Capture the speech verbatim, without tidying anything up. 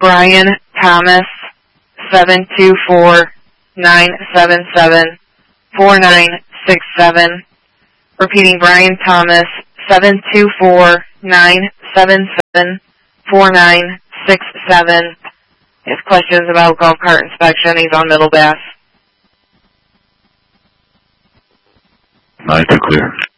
Brian Thomas, seven two four, nine seven seven, four nine six seven. Repeating, Brian Thomas, seven two four, nine seven seven, four nine six seven. He has questions about golf cart inspection. He's on Middle Bass. Lines are clear.